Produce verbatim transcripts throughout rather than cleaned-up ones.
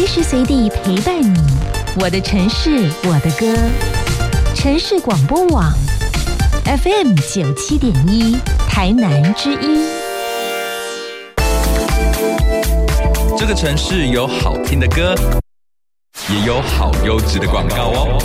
随时随地陪伴你。我的城市，我的歌。城市广播网 F M 九七点一，台南之音。 这个城市有好听的歌，也有好优质的广告哦。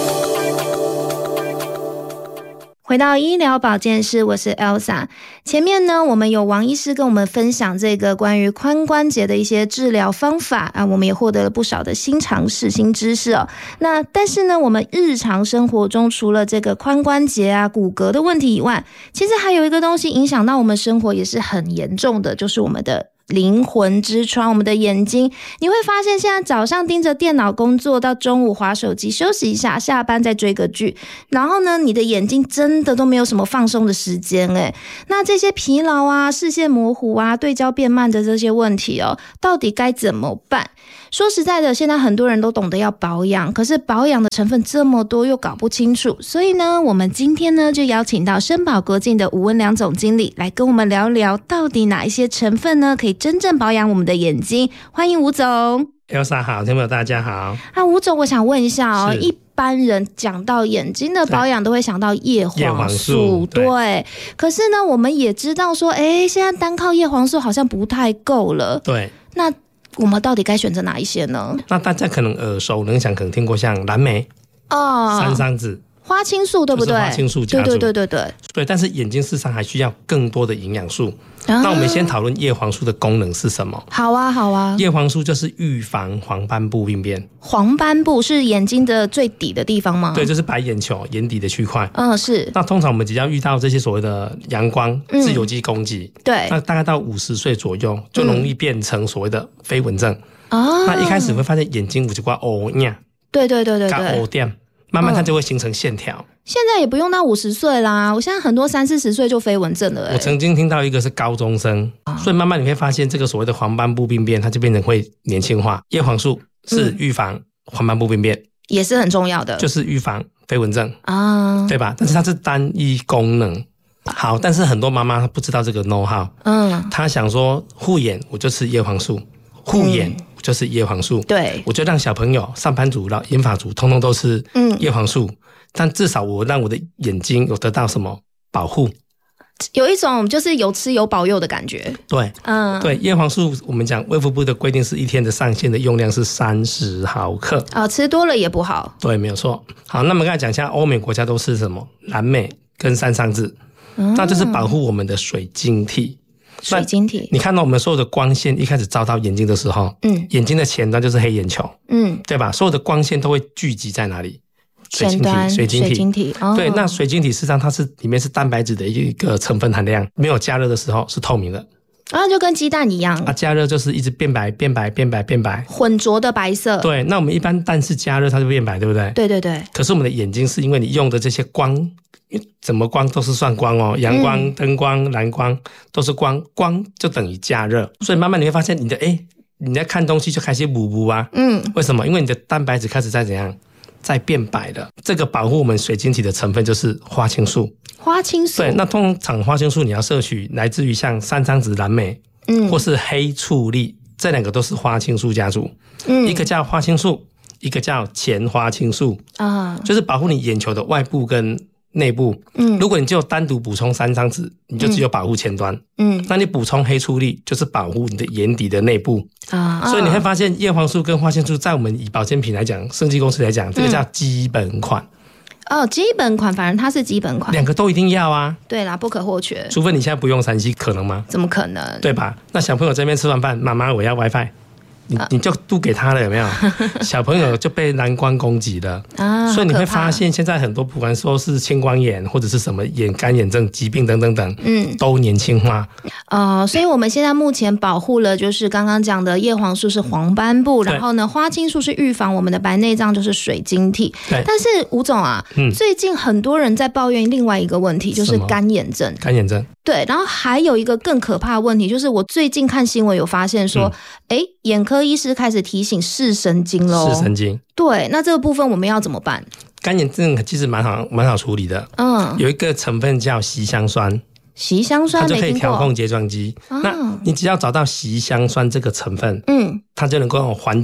回到医疗保健室，我是 Elsa。 前面呢，我们有王医师跟我们分享这个关于髋关节的一些治疗方法啊，我们也获得了不少的新常识、新知识哦。那但是呢，我们日常生活中除了这个髋关节啊、骨骼的问题以外，其实还有一个东西影响到我们生活也是很严重的，就是我们的灵魂之窗，我们的眼睛。你会发现现在早上盯着电脑工作，到中午滑手机休息一下，下班再追个剧，然后呢你的眼睛真的都没有什么放松的时间诶。那这些疲劳啊、视线模糊啊、对焦变慢的这些问题哦，到底该怎么办？说实在的，现在很多人都懂得要保养，可是保养的成分这么多又搞不清楚，所以呢我们今天呢就邀请到生保国境的吴文良总经理来跟我们聊聊，到底哪一些成分呢可以真正保养我们的眼睛。欢迎吴总。 Elsa 好，听众大家好。 啊，吴总，我想问一下哦，一般人讲到眼睛的保养都会想到叶黄素， 对, 对，可是呢我们也知道说，哎，现在单靠叶黄素好像不太够了， 对， 那我们到底该选择哪一些呢？ 那大家可能耳熟能详，可能听过像蓝莓、哦、山桑子、 花青素，对不对？ 就是、花青素家族， 对对对对对对。但是眼睛事实上还需要更多的营养素。啊、那我们先讨论叶黄素的功能是什么？ 好啊，好啊。 叶黄素就是预防黄斑部病变。 黄斑部是眼睛的最底的地方吗？ 对，就是白眼球眼底的区块。 嗯，是。 那通常我们只要遇到这些所谓的阳光、自由基攻击、嗯，对，那大概到五十岁左右就容易变成所谓的飞蚊症。哦、嗯，那一开始会发现眼睛有一块乌影， 对对对对对， 乌点，慢慢它就会形成线条。嗯， 现在也不用到五十岁啦，我现在很多三四十岁就飞蚊症了、欸。 我曾经听到一个是高中生，哦、所以慢慢你会发现这个所谓的黄斑部病变，它就变成会年轻化。叶黄素是预防黄斑部病变、嗯，也是很重要的， 就是预防飞蚊症啊，对吧？但是它是单一功能。好，但是很多妈妈不知道这个 know how， 嗯，她想说护眼我就吃叶黄素，护眼。嗯，就是叶黄素，对，我就让小朋友、上班族、老银发族，通通都是叶黄素、嗯，但至少我让我的眼睛有得到什么保护， 有一种就是有吃有保佑的感觉。对，嗯， 对，叶黄素我们讲卫福部的规定是一天的上限的用量是三十毫克啊、呃，吃多了也不好。 对，没有错。好，那我们刚才讲一下，欧美国家都是什么蓝莓跟山桑子、嗯，那就是保护我们的水晶体。 水晶体， 你看到我们所有的光线一开始照到眼睛的时候，嗯，眼睛的前端就是黑眼球，嗯，对吧？所有的光线都会聚集在哪里？水晶体，水晶体，水晶体、哦。对，那水晶体事实上它是里面是蛋白质的一个成分含量，没有加热的时候是透明的。 啊，就跟鸡蛋一样。 啊，加热就是一直变白、变白、变白、变白， 混浊的白色。 对，那我们一般蛋是加热它就变白，对不对？ 对对对。 可是我们的眼睛是因为你用的这些光。怎么光都是算光哦，阳光、灯光、蓝光都是光，光就等于加热，所以慢慢你会发现你的哎，你在看东西就开始模糊啊，嗯，为什么？因为你的蛋白质开始在怎样，在变白了。这个保护我们水晶体的成分就是花青素。 花青素， 对，那通常花青素你要摄取来自于像山桑子、蓝莓，嗯，或是黑醋栗，这两个都是花青素家族，嗯，一个叫花青素，一个叫前花青素啊，就是保护你眼球的外部跟内部，嗯，如果你就单独补充山桑子，你就只有保护前端，嗯，那你补充黑醋栗就是保护你的眼底的内部啊，所以你会发现叶黄素跟花青素在我们以保健品来讲，生技公司来讲，这个叫基本款。 嗯、哦，基本款，反正它是基本款， 两个都一定要啊。 对啦，不可或缺。 除非你现在不用三 C， 可能吗？ 怎么可能？ 对吧？那小朋友这边吃完饭，妈妈我要 WiFi。你, 你就都给他了，有没有？小朋友就被蓝光攻击了啊！所以你会发现，现在很多不管说是青光眼或者是什么眼干眼症疾病等等等，嗯，都年轻化。 呃，所以我们现在目前保护了，就是刚刚讲的叶黄素是黄斑部，然后呢，花青素是预防我们的白内障，就是水晶体。对。但是吴总啊、嗯，最近很多人在抱怨另外一个问题，就是干眼症。 干眼症。 对，然后还有一个更可怕的问题，就是我最近看新闻有发现说，哎、嗯，眼科医师开始提醒视神经咯。 视神经。 对，那这个部分我们要怎么办？ 干眼症其实蛮好蛮好处理的，嗯，有一个成分叫硒香酸。 硒香酸， 它就可以调控睫状肌、哦。那你只要找到硒香酸这个成分，嗯，它就能够缓解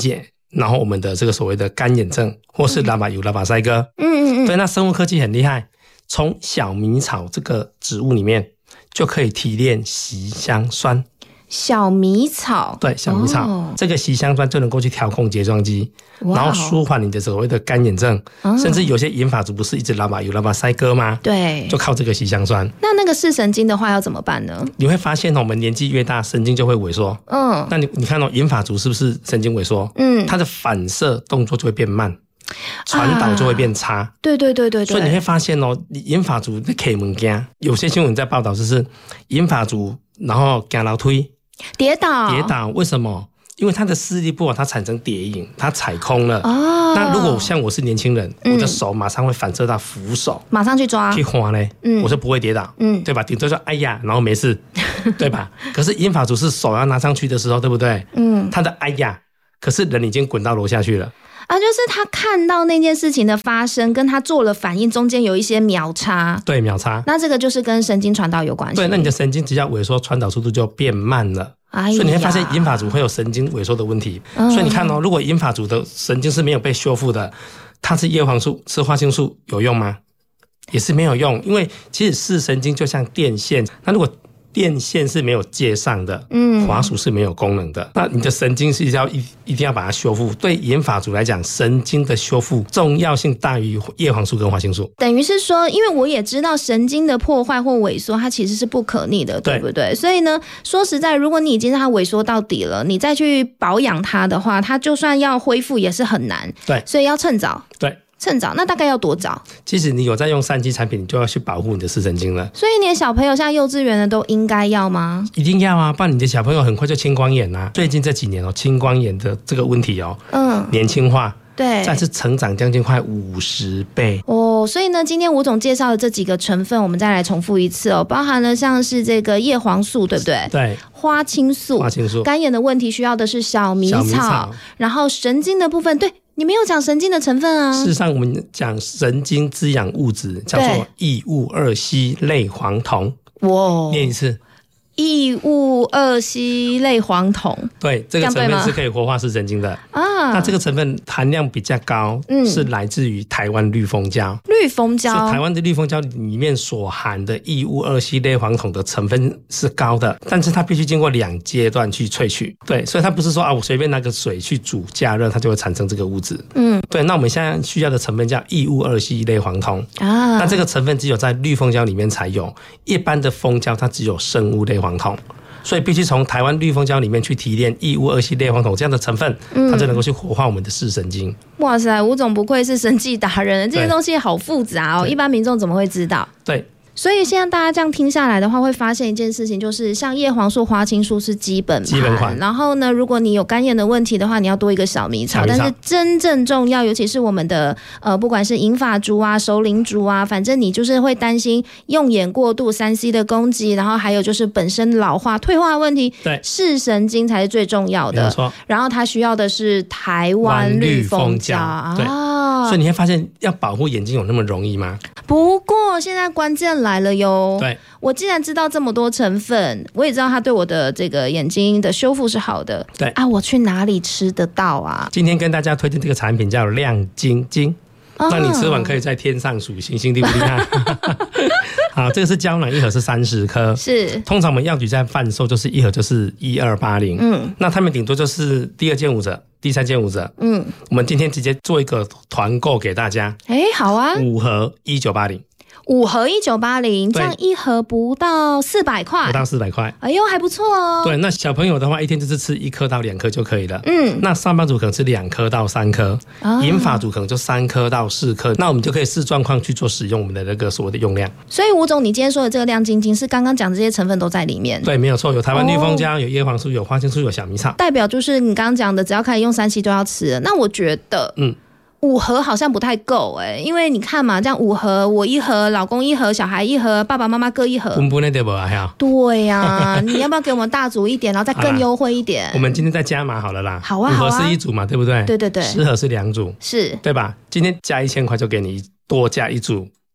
然后我们的这个所谓的干眼症，或是拉巴油、拉巴塞哥。 嗯嗯嗯。 对，那生物科技很厉害，从小米草这个植物里面就可以提炼硒香酸。 小米草， 对，小米草、哦、这个硒香酸就能够去调控睫状肌，然后舒缓你的所谓的干眼症、哦、甚至有些银发族不是一直拉巴油、拉巴塞哥吗？ 对， 就靠这个硒香酸。 那那个视神经的话要怎么办呢？ 你会发现我们年纪越大神经就会萎缩。嗯，那你你看哦，银发族是不是神经萎缩？嗯，它的反射动作就会变慢，传导就会变差、啊、 对对对对对。 所以你会发现哦，银发族在开门走，有些新闻在报道就是银发族然后走楼梯跌倒， 跌倒，为什么？因为他的视力不好，他产生跌影，他踩空了。哦，那如果像我是年轻人、嗯，我的手马上会反射到扶手， 马上去抓， 去滑嘞，嗯，我就不会跌倒，嗯，对吧？顶多说哎呀，然后没事，对吧？可是银发族是手要拿上去的时候，对不对？嗯，他的哎呀，可是人已经滚到楼下去了。 啊，就是他看到那件事情的发生，跟他做了反应中间有一些秒差。 对，秒差。 那这个就是跟神经传导有关系。 对，那你的神经只要萎缩，传导速度就变慢了。哎、所以你会发现银发族会有神经萎缩的问题、嗯、所以你看哦，如果银发族的神经是没有被修复的，它吃叶黄素、吃花青素有用吗？也是没有用，因为其实视神经就像电线，那如果电线是没有接上的，嗯，滑鼠是没有功能的，那你的神经是要一一定要把它修复。对银发族来讲，神经的修复重要性大于叶黄素跟花青素。 等于是说，因为我也知道神经的破坏或萎缩，它其实是不可逆的， 对, 对不对？所以呢，说实在，如果你已经让它萎缩到底了，你再去保养它的话，它就算要恢复也是很难。 对， 所以要趁早。 对。 趁早，那大概要多早？ 其实你有在用三 G 产品，你就要去保护你的视神经了。 所以你的小朋友像幼稚园的都应该要吗？ 一定要啊，不然你的小朋友很快就青光眼啊。最近这几年哦，青光眼的这个问题哦，嗯，年轻化， 对， 再次成长将近快五十倍哦。所以呢，今天吴总介绍的这几个成分，我们再来重复一次哦，包含了像是这个叶黄素，对不对？ 对。 花青素， 花青素。 干眼的问题需要的是小米草，小米草然后神经的部分，对。你没有讲神经的成分啊？ 事实上，我们讲神经滋养物质叫做异戊二烯类黄酮。哇，念一次。 异戊二烯类黄酮， 对，这个成分是可以活化视神经的啊。那这个成分含量比较高，嗯，是来自于台湾绿蜂胶。 绿蜂胶是台湾的绿蜂胶里面所含的异戊二烯类黄酮的成分是高的，但是它必须经过两阶段去萃取。对，所以它不是说啊，我随便拿个水去煮加热，它就会产生这个物质。嗯，对。那我们现在需要的成分叫异戊二烯类黄酮啊，那这个成分只有在绿蜂胶里面才有，一般的蜂胶它只有生物类黄酮。所以必须从台湾绿蜂胶里面去提炼异戊二烯类黄酮这样的成分，它就能够去活化我们的视神经。 哇塞，吴总不愧是生技达人，这些东西好复杂哦，一般民众怎么会知道？ 对。 所以现在大家这样听下来的话，会发现一件事情，就是像叶黄素、花青素是基本盘， 基本款。 然后呢，如果你有干眼的问题的话，你要多一个小米草。但是真正重要，尤其是我们的呃，不管是银发族啊、熟龄族啊，反正你就是会担心用眼过度、三 C 的攻击，然后还有就是本身老化、退化的问题， 对， 视神经才是最重要的。 没错。 然后它需要的是台湾绿蜂胶啊。 对。所以你会发现，要保护眼睛有那么容易吗？ 不过现在关键来了哟。 对， 我既然知道这么多成分，我也知道它对我的这个眼睛的修复是好的。 对啊， 我去哪里吃得到啊？ 今天跟大家推荐这个产品叫亮晶晶，让、哦、你吃完可以在天上数星星，厉不厉害？好，这个是胶囊，一盒是三十颗， 是。 通常我们药局在贩售，就是一盒就是一二八零，嗯，那他们顶多就是第二件五折，第三件五折，嗯，我们今天直接做一个团购给大家， 哎，好啊， 五盒一九八零。 五盒一九八零，这样一盒不到四百块， 不到四百块， 哎呦，还不错哦。 对，那小朋友的话，一天就是吃一颗到两颗就可以了。嗯，那上班族可能吃两颗到三颗，银发族可能就三颗到四颗，那我们就可以视状况去做使用我们的那个所谓的用量。 所以吴总，你今天说的这个亮晶晶是刚刚讲这些成分都在里面？ 对，没有错，有台湾绿蜂胶，有叶黄素，有花青素，有小米草， 代表就是你刚刚讲的，只要开始用三期都要吃了。那我觉得，嗯。五盒好像不太够哎、欸，因为你看嘛，这样五盒，我一盒，老公一盒，小孩一盒，爸爸妈妈各一盒， 分分的对不啊？ 对呀、啊，你要不要给我们大组一点，然后再更优惠一点？ 我们今天再加码好了啦。 好啊，好啊， 五盒是一组嘛，对不对？ 对对对， 十盒是两组， 是， 对吧？今天加一千块就给你多加一组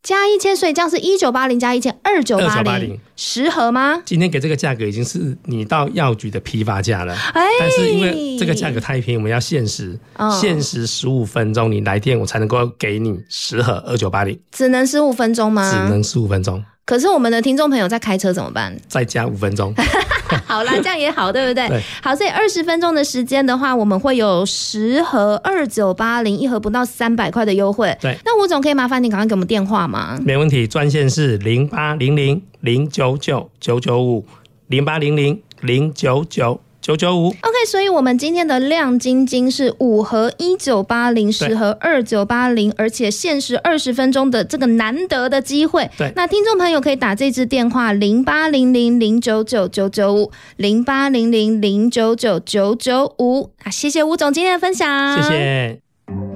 加一千，所以这样是一九八零加一千，二九八零，十盒吗？ 今天给这个价格已经是你到药局的批发价了，哎，但是因为这个价格太便宜，我们要限时，哦、限时十五分钟，你来电我才能够给你十盒二九八零， 只能十五分钟吗？ 只能十五分钟。 可是我们的听众朋友在开车怎么办？ 再加五分钟。 好啦，这样也好，对不对？ 对， 好，所以二十分钟的时间的话，我们会有十盒二九八零，一盒不到三百块的优惠。 对， 那吴总可以麻烦你赶快给我们电话吗？ 没问题，专线是零八零零零九九九九五零八零零零九九九九五。OK， 所以我们今天的亮晶晶是五盒一九八零，十盒二九八零，而且限时二十分钟的这个难得的机会。 对， 那听众朋友可以打这支电话零八零零零九九九九五零八零零零九九九九五。啊，谢谢吴总今天的分享， 谢谢。